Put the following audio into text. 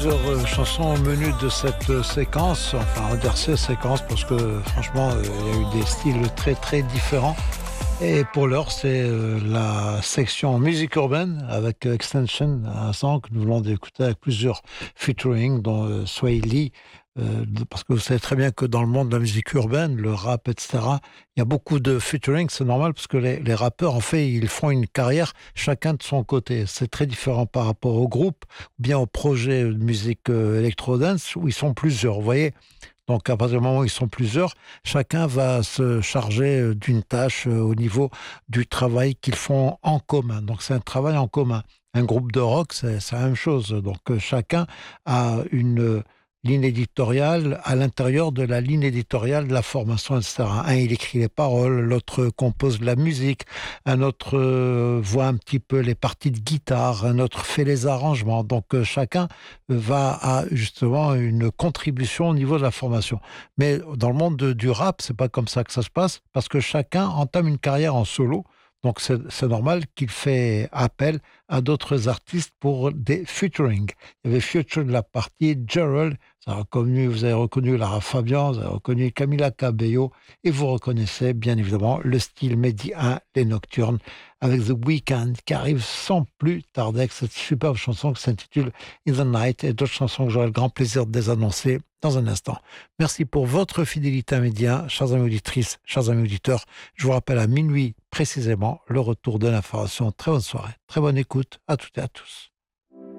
plusieurs chansons au menu de cette séquence, enfin on va dire ces séquences parce que franchement il y a eu des styles très très différents. Et pour l'heure c'est la section musique urbaine avec Extension, un son que nous venons d'écouter avec plusieurs featuring dont Sway Lee. Parce que vous savez très bien que dans le monde de la musique urbaine, le rap, etc., il y a beaucoup de featuring, c'est normal parce que les rappeurs, en fait, ils font une carrière chacun de son côté. C'est très différent par rapport au groupe ou bien au projet de musique électro-dance où ils sont plusieurs, vous voyez. Donc à partir du moment où ils sont plusieurs, chacun va se charger d'une tâche au niveau du travail qu'ils font en commun. Donc c'est un travail en commun. Un groupe de rock, c'est la même chose. Donc chacun a une ligne éditoriale à l'intérieur de la ligne éditoriale de la formation, etc. Un, il écrit les paroles, l'autre compose la musique, un autre voit un petit peu les parties de guitare, un autre fait les arrangements. Donc chacun va à justement une contribution au niveau de la formation. Mais dans le monde du rap, c'est pas comme ça que ça se passe, parce que chacun entame une carrière en solo. Donc c'est normal qu'il fait appel à d'autres artistes pour des featuring. Il y avait Future de la partie, Gerald, vous avez reconnu Lara Fabian, vous avez reconnu Camila Cabello, et vous reconnaissez bien évidemment le style médian, les nocturnes, avec The Weeknd qui arrive sans plus tarder avec cette superbe chanson qui s'intitule In the Night et d'autres chansons que j'aurai le grand plaisir de les annoncer dans un instant. Merci pour votre fidélité à Média, chers amis auditrices, chers amis auditeurs. Je vous rappelle à minuit précisément le retour de l'information. Très bonne soirée, très bonne écoute à toutes et à tous.